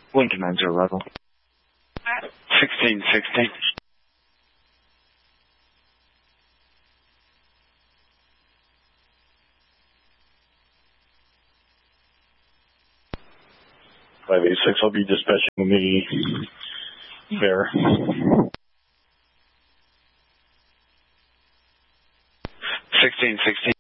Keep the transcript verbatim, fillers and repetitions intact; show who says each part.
Speaker 1: Lincoln nine zero level.
Speaker 2: sixteen sixteen.
Speaker 3: five eight six, I'll be dispatching the bear.
Speaker 2: sixteen sixteen.